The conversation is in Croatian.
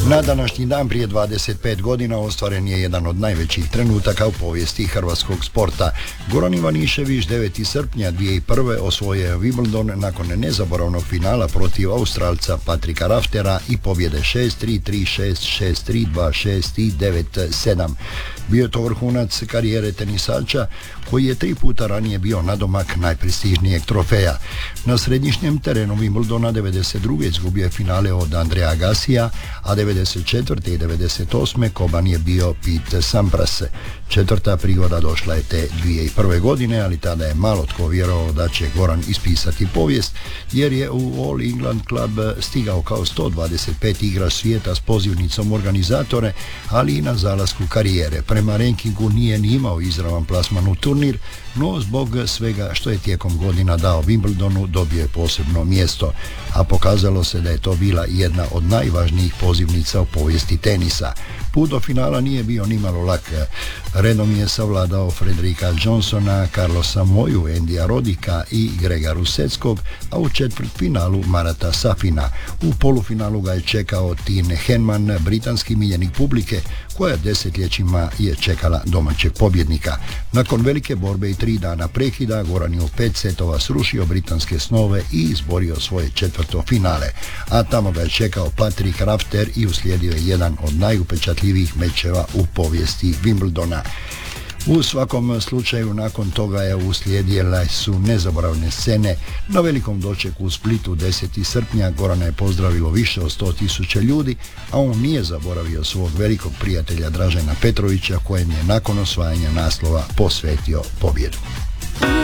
Na današnji dan prije 25 godina ostvaren je jedan od najvećih trenutaka u povijesti hrvatskog sporta. Goran Ivanišević 9. srpnja 2001. osvojio je Wimbledon nakon nezaboravnog finala protiv Australca Patrika Raftera i pobjede 6-3, 3-6, 6-3, 2-6 i 9-7. Bio je to vrhunac karijere tenisača koji je 3 puta ranije bio nadomak najprestižnijeg trofeja. Na središnjem terenu Wimbledona 92. izgubio je finale od Andrea Agassija, a 94. i 98. koban je bio Pete Sampras. Četvrta prigoda došla je te 2001. godine, ali tada je malo tko vjerovao da će Goran ispisati povijest, jer je u All England Club stigao kao 125 igrač svijeta s pozivnicom organizatore, ali i na zalasku karijere. Prema rankingu nije ni imao izravan plasman u turnir, no zbog svega što je tijekom godina dao Wimbledonu dobio je posebno mjesto, a pokazalo se da je to bila jedna od najvažnijih pozivnica u povijesti tenisa. Put do finala nije bio nimalo lak. Redom je savladao Frederika Johnsona, Carlosa Moju, Endija Rodika i Grega Ruseckog, a u četvrtfinalu Marata Safina. U polufinalu ga je čekao Tine Henman, britanski miljenik publike, koja desetljećima je čekala domaćeg pobjednika. Nakon velike borbe i 3 dana prekida, Goran je u 5 setova srušio britanske snove i izborio svoje četvrto finale, a tamo ga je čekao Patrick Rafter i uslijedio je jedan od najupečatljivijih mečeva u povijesti Wimbledona. U svakom slučaju nakon toga je uslijedile su nezaboravne scene. Na velikom dočeku u Splitu 10. srpnja Gorana je pozdravilo više od 100.000 ljudi, a on nije zaboravio svog velikog prijatelja Dražena Petrovića, kojem je nakon osvajanja naslova posvetio pobjedu.